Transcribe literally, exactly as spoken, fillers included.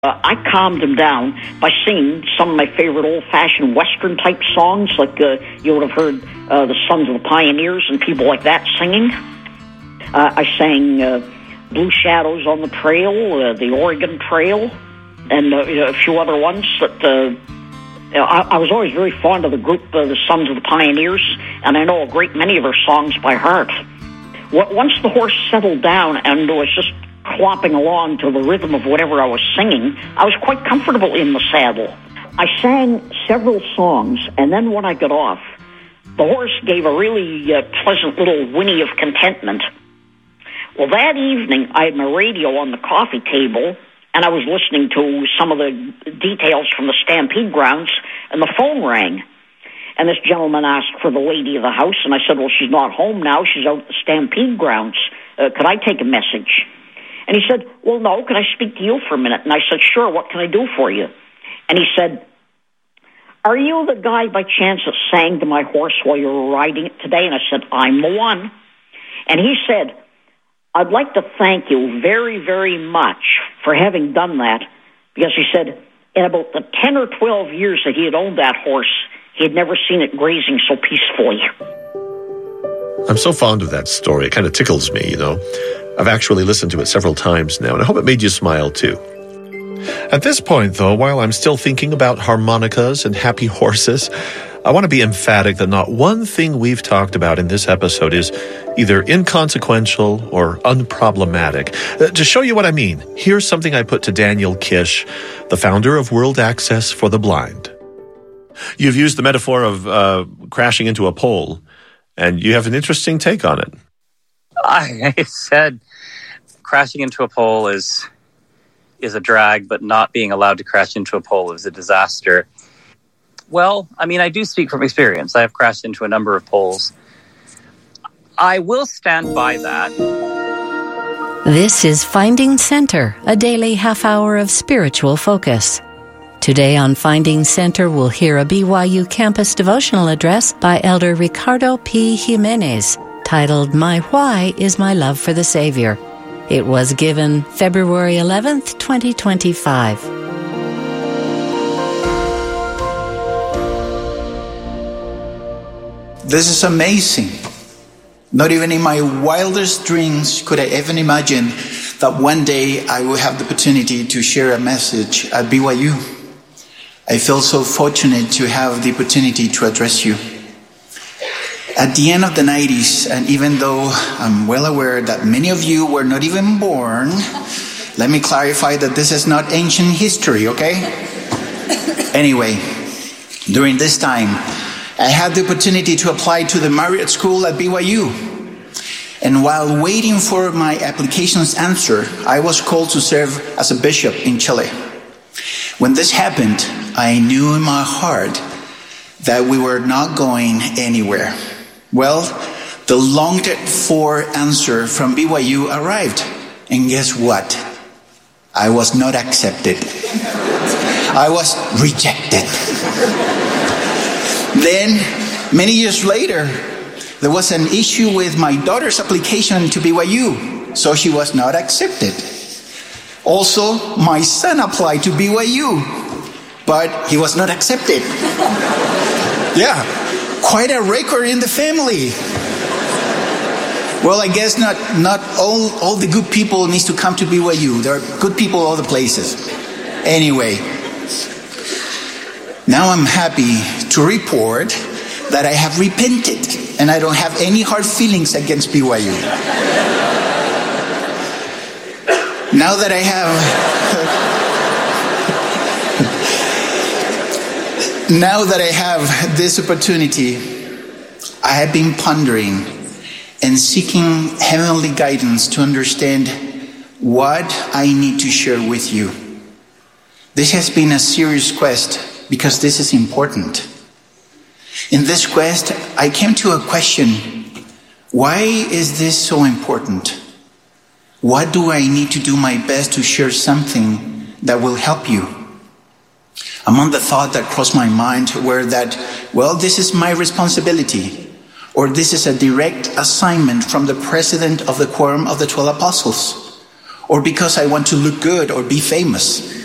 Uh, I calmed him down by singing some of my favorite old-fashioned Western-type songs, like uh, you would have heard uh, the Sons of the Pioneers and people like that singing. Uh, I sang uh, Blue Shadows on the Trail, uh, the Oregon Trail, and uh, you know, a few other ones. That uh, you know, I, I was always very fond of the group, uh, the Sons of the Pioneers, and I know a great many of their songs by heart. W- once the horse settled down and was just clopping along to the rhythm of whatever I was singing, I was quite comfortable in the saddle. I sang several songs, and then when I got off, the horse gave a really uh, pleasant little whinny of contentment. Well, that evening, I had my radio on the coffee table, and I was listening to some of the details from the Stampede grounds, and the phone rang. And this gentleman asked for the lady of the house, and I said, well, she's not home now. She's out at the Stampede grounds. Uh, could I take a message? And he said, well, no, can I speak to you for a minute? And I said, sure, what can I do for you? And he said, are you the guy by chance that sang to my horse while you were riding it today? And I said, I'm the one. And he said, I'd like to thank you very, very much for having done that, because he said in about the ten or twelve years that he had owned that horse, he had never seen it grazing so peacefully. I'm so fond of that story. It kind of tickles me, you know. I've actually listened to it several times now, and I hope it made you smile too. At this point, though, while I'm still thinking about harmonicas and happy horses, I want to be emphatic that not one thing we've talked about in this episode is either inconsequential or unproblematic. Uh, to show you what I mean, here's something I put to Daniel Kish, the founder of World Access for the Blind. You've used the metaphor of uh, crashing into a pole, and you have an interesting take on it. I said crashing into a pole is is a drag, but not being allowed to crash into a pole is a disaster. Well, I mean, I do speak from experience. I have crashed into a number of poles. I will stand by that. This is Finding Center, a daily half hour of spiritual focus. Today on Finding Center, we'll hear a B Y U campus devotional address by Elder Ricardo P. Jimenez, titled My Why is My Love for the Savior. It was given February eleventh, twenty twenty-five. This is amazing. Not even in my wildest dreams could I ever imagine that one day I will have the opportunity to share a message at B Y U. I feel so fortunate to have the opportunity to address you. At the end of the nineties, and even though I'm well aware that many of you were not even born, let me clarify that this is not ancient history, okay? Anyway, during this time, I had the opportunity to apply to the Marriott School at B Y U. And while waiting for my application's answer, I was called to serve as a bishop in Chile. When this happened, I knew in my heart that we were not going anywhere. Well, the longed-for answer from B Y U arrived. And guess what? I was not accepted. I was rejected. Then, many years later, there was an issue with my daughter's application to B Y U, so she was not accepted. Also, my son applied to B Y U, but he was not accepted. Yeah, quite a record in the family. Well, I guess not not all, all the good people needs to come to B Y U. There are good people all the places. Anyway, now I'm happy to report that I have repented and I don't have any hard feelings against B Y U. Now that I have now that I have this opportunity, I have been pondering and seeking heavenly guidance to understand what I need to share with you. This has been a serious quest because this is important. In this quest, I came to a question: why is this so important? What do I need to do my best to share something that will help you? Among the thoughts that crossed my mind were that, well, this is my responsibility, or this is a direct assignment from the president of the Quorum of the Twelve Apostles, or because I want to look good or be famous.